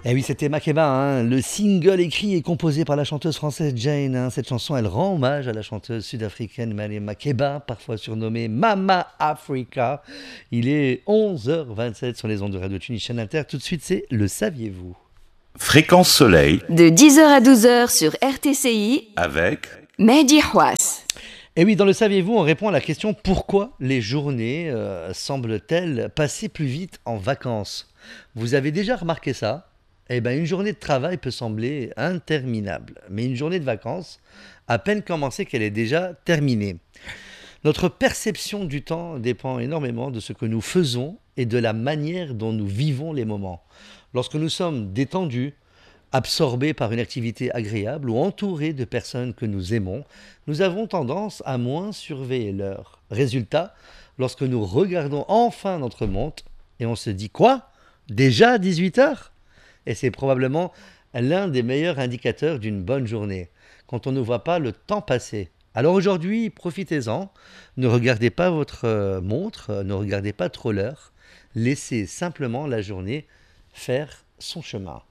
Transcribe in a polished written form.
Eh oui, c'était Makeba, hein, le single écrit et composé par la chanteuse française Jane, hein. Cette chanson, elle rend hommage à la chanteuse sud-africaine Mary Makeba, parfois surnommée Mama Africa. Il est 11h27 sur les ondes de Radio Tunis Chaîne Inter. Tout de suite, c'est Le Saviez-vous? Fréquence Soleil De 10h à 12h sur RTCI, avec Mehdi Houas. Et oui, dans Le Saviez-vous, on répond à la question pourquoi les journées semblent-elles passer plus vite en vacances? Vous avez déjà remarqué ça? Eh bien, une journée de travail peut sembler interminable, mais une journée de vacances, à peine commencée qu'elle est déjà terminée. Notre perception du temps dépend énormément de ce que nous faisons et de la manière dont nous vivons les moments. Lorsque nous sommes détendus, absorbés par une activité agréable ou entourés de personnes que nous aimons, nous avons tendance à moins surveiller l'heure. Résultat, lorsque nous regardons enfin notre montre et on se dit quoi? Déjà 18h? Et c'est probablement l'un des meilleurs indicateurs d'une bonne journée, quand on ne voit pas le temps passer. Alors aujourd'hui, profitez-en, ne regardez pas votre montre, ne regardez pas trop l'heure, laissez simplement la journée faire son chemin.